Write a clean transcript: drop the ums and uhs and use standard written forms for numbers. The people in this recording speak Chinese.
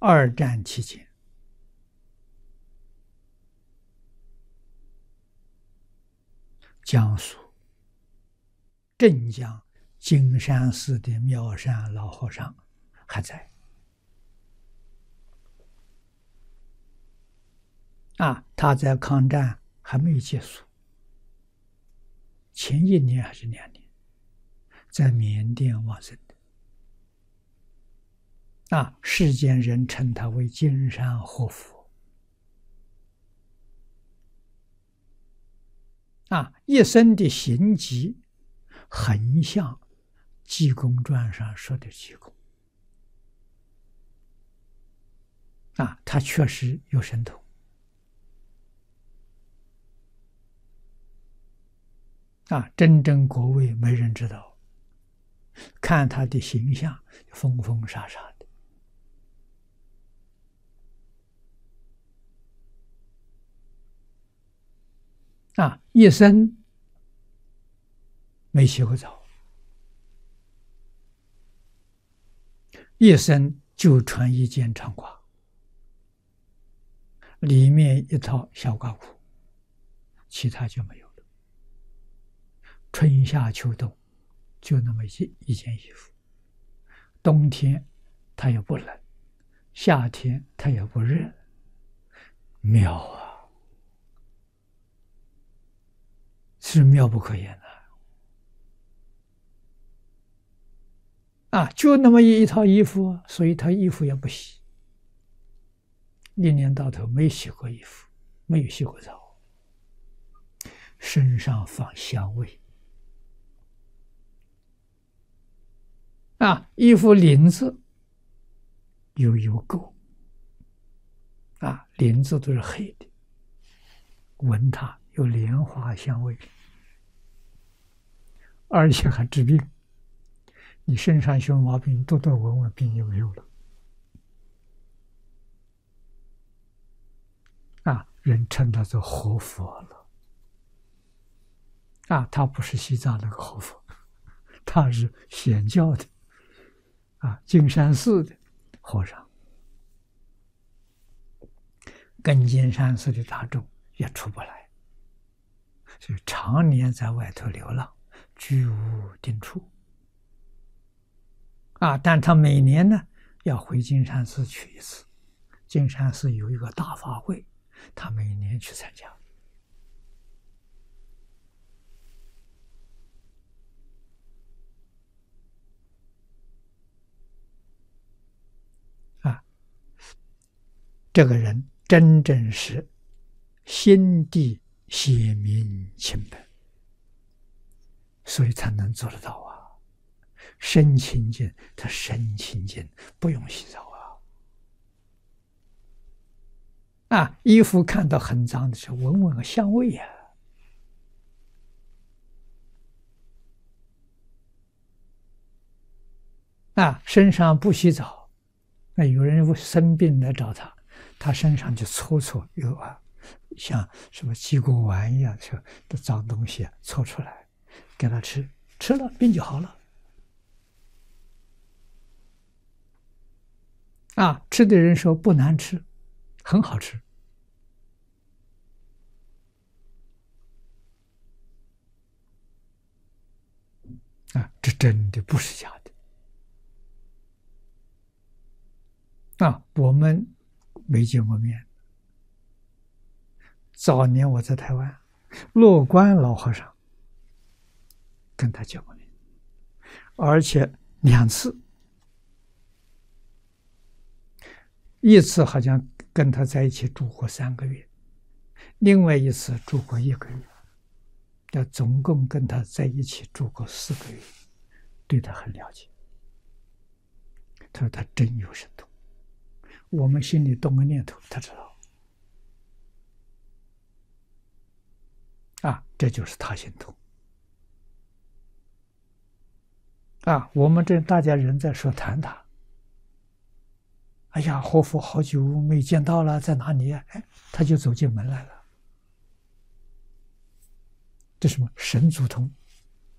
二战期间，江苏镇江金山寺的妙山老和尚还在。他在抗战还没有结束，前1年还是2年，在缅甸往生的。世间人称他为金山活佛。一生的行迹很像《济公传》上说的济公。他确实有神通。真正果位没人知道，看他的形象疯疯傻傻的。一生没洗过澡，一生就穿一件长褂，里面一套小褂裤，其他就没有了。春夏秋冬就那么一件衣服，冬天它也不冷，夏天它也不热，妙啊，是妙不可言的。就那么一套衣服，所以他衣服也不洗，一年到头没洗过衣服，没有洗过澡，身上放香味。衣服领子有油垢，领子都是黑的，闻它有莲花香味，而且还治病。你身上有毛病，多多闻闻病就没有了。人称他做活佛了。他不是西藏那个活佛，他是显教的。金山寺的和尚，跟金山寺的大众也出不来，所以常年在外头流浪，居无定处。但他每年呢要回金山寺去一次，金山寺有一个大法会，他每年去参加。这个人真正是心地显明清白，所以才能做得到身清净，他身清净，不用洗澡衣服看到很脏的时候，闻闻个香味身上不洗澡，有人生病来找他，他身上就搓搓有像什么鸡公丸一样的脏东西搓出来，给他吃，吃了病就好了。吃的人说不难吃，很好吃。这真的不是假的。我们没见过面。早年我在台湾，乐观老和尚跟他见过面，而且2次。一次好像跟他在一起住过3个月，另外一次住过1个月，总共跟他在一起住过4个月，对他很了解。他说他真有神通，我们心里动个念头，他知道。这就是他心通。我们这大家人在说谈他。哎呀，活佛好久没见到了，在哪里？他就走进门来了。这什么神足通？